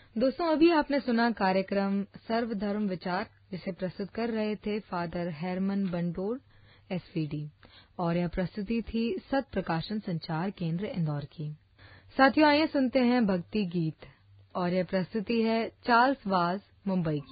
दोस्तों, अभी आपने सुना कार्यक्रम सर्वधर्म विचार, जिसे प्रस्तुत कर रहे थे फादर हेरमन बंडोर एसवीडी, और यह प्रस्तुति थी सत प्रकाशन संचार केंद्र इंदौर की। साथियों, आइए सुनते हैं भक्ति गीत, और यह प्रस्तुति है चार्ल्स वाज मुंबई की।